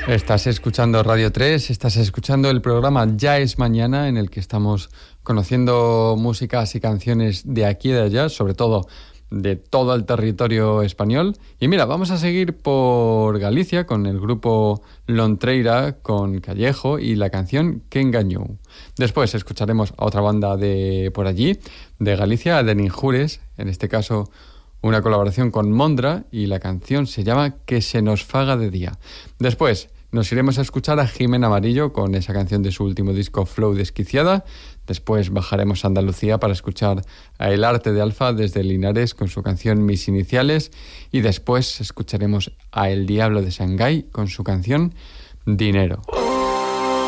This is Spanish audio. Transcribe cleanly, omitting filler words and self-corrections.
Estás escuchando Radio 3, estás escuchando el programa Ya es Mañana, en el que estamos conociendo músicas y canciones de aquí y de allá, sobre todo de todo el territorio español. Y mira, vamos a seguir por Galicia con el grupo Lontreira, con Callejo y la canción Que engañou. Después escucharemos a otra banda de por allí, de Galicia, de Ninjures, en este caso una colaboración con Mondra, y la canción se llama Que se nos faga de día. Después nos iremos a escuchar a Jimena Amarillo con esa canción de su último disco Flow Desquiciada. Después bajaremos a Andalucía para escuchar a El Arte de Alfa desde Linares con su canción Mis Iniciales. Y después escucharemos a El Diablo de Shanghái con su canción Dinero.